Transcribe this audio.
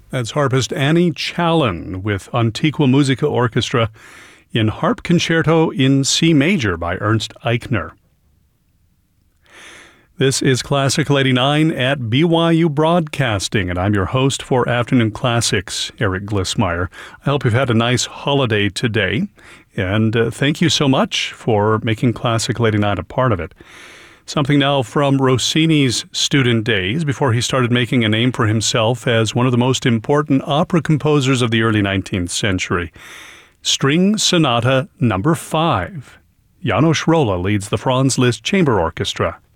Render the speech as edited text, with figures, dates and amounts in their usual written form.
That's harpist Annie Challen with Antiqua Musica Orchestra in Harp Concerto in C Major by Ernst Eichner. This is Classical 89 at BYU Broadcasting, and I'm your host for Afternoon Classics, Eric Glissmeyer. I hope you've had a nice holiday today, and thank you so much for making Classical 89 a part of it. Something now from Rossini's student days, before he started making a name for himself as one of the most important opera composers of the early 19th century. String Sonata No. 5. János Róla leads the Franz Liszt Chamber Orchestra.